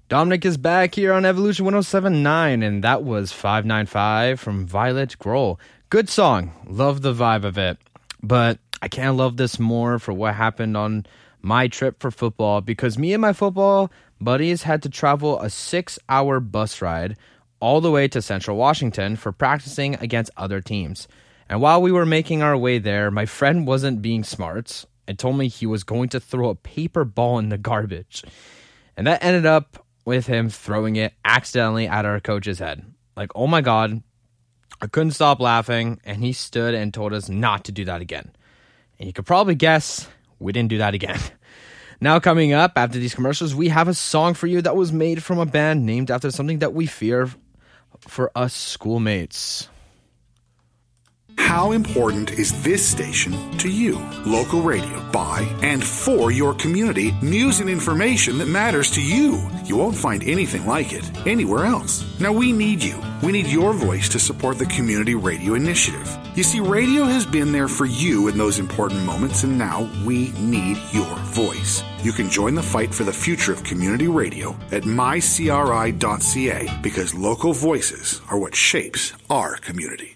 Dominic is back here on Evolution 107.9, and that was 595 from Violet Grohl. Good song. Love the vibe of it. But I can't love this more for what happened on my trip for football, because me and my football buddies had to travel a 6-hour bus ride all the way to Central Washington for practicing against other teams. And while we were making our way there, my friend wasn't being smart and told me he was going to throw a paper ball in the garbage. And that ended up with him throwing it accidentally at our coach's head. Like, oh my God, I couldn't stop laughing, and he stood and told us not to do that again. And you could probably guess we didn't do that again. Now coming up after these commercials, we have a song for you that was made from a band named after something that we fear for us schoolmates. How important is this station to you? Local radio by and for your community. News and information that matters to you. You won't find anything like it anywhere else. Now we need you. We need your voice to support the Community Radio Initiative. You see, radio has been there for you in those important moments, and now we need your voice. You can join the fight for the future of community radio at mycri.ca, because local voices are what shapes our community.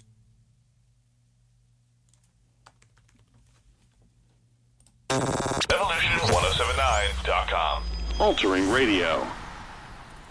Evolution1079.com. Altering radio.